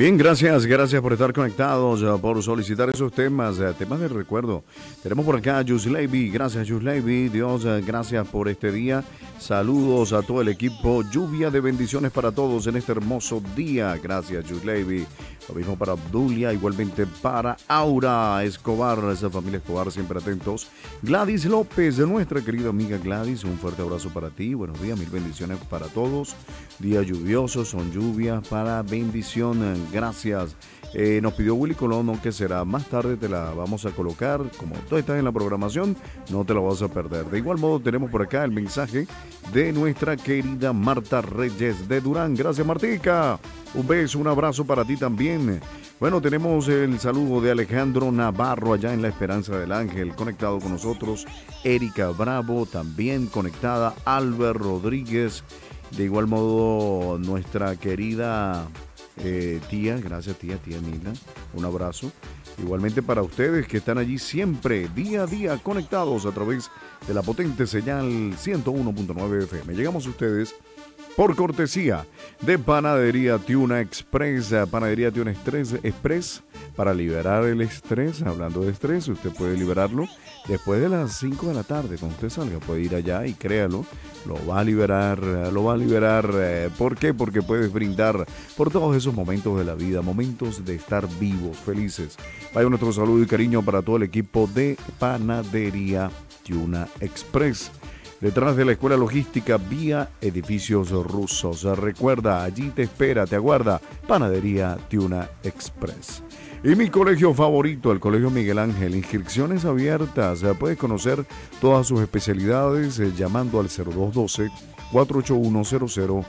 Bien, gracias por estar conectados, por solicitar esos temas de recuerdo. Tenemos por acá a Yusleiby, gracias Yusleiby, Dios, gracias por este día. Saludos a todo el equipo, lluvia de bendiciones para todos en este hermoso día. Gracias Yusleiby. Lo mismo para Abdulia, igualmente para Aura Escobar, esa familia Escobar, siempre atentos. Gladys López, nuestra querida amiga Gladys, un fuerte abrazo para ti. Buenos días, mil bendiciones para todos. Días lluviosos, son lluvias para bendición. Gracias. Nos pidió Willy Colón, que será más tarde, te la vamos a colocar. Como tú estás en la programación, no te la vas a perder. De igual modo, tenemos por acá el mensaje de nuestra querida Marta Reyes de Durán. Gracias, Martica. Un beso, un abrazo para ti también. Bueno, tenemos el saludo de Alejandro Navarro allá en La Esperanza del Ángel, conectado con nosotros. Erika Bravo también conectada. Albert Rodríguez. De igual modo, nuestra querida tía, gracias tía Nina, un abrazo. Igualmente para ustedes que están allí siempre, día a día, conectados a través de la potente señal 101.9 FM. Llegamos a ustedes por cortesía de Panadería Tiuna Express. Panadería Tiuna Express, para liberar el estrés. Hablando de estrés, usted puede liberarlo después de las 5 de la tarde. Cuando usted salga, puede ir allá y créalo, lo va a liberar. ¿Por qué? Porque puedes brindar por todos esos momentos de la vida, momentos de estar vivos, felices. Vaya nuestro saludo y cariño para todo el equipo de Panadería Tiuna Express. Detrás de la Escuela Logística vía Edificios Rusos. Recuerda, allí te espera, te aguarda Panadería Tiuna Express. Y mi colegio favorito, el Colegio Miguel Ángel, inscripciones abiertas. Puedes conocer todas sus especialidades llamando al 0212-481-0081.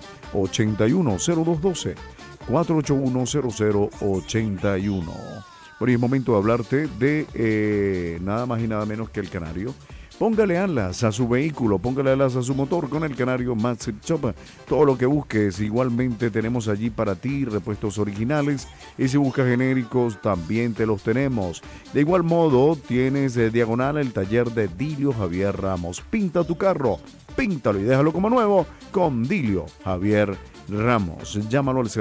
0212-481-0081. Bueno, y es momento de hablarte de nada más y nada menos que el Canario. Póngale alas a su vehículo, póngale alas a su motor con el Canario Maxi Shop. Todo lo que busques, igualmente tenemos allí para ti repuestos originales. Y si buscas genéricos, también te los tenemos. De igual modo, tienes diagonal el taller de Dilio Javier Ramos. Pinta tu carro, píntalo y déjalo como nuevo con Dilio Javier Ramos. Llámalo al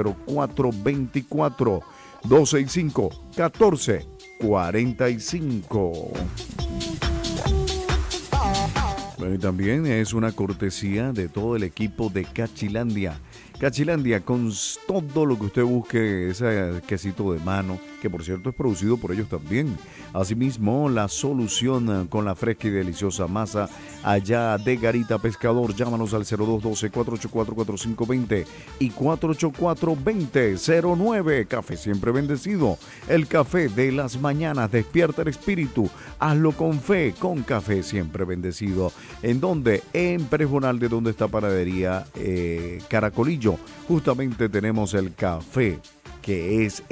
0424-265-1445. Bueno, y también es una cortesía de todo el equipo de Cachilandia. Cachilandia, con todo lo que usted busque, ese quesito de mano, que por cierto es producido por ellos también. Asimismo, la solución con la fresca y deliciosa masa allá de Garita Pescador. Llámanos al 0212-484-4520 y 484-2009. Café siempre bendecido. El café de las mañanas. Despierta el espíritu. Hazlo con fe, con café siempre bendecido. ¿En dónde? En Pérez Bonalde, donde está Panadería Caracolillo. Justamente tenemos el café que es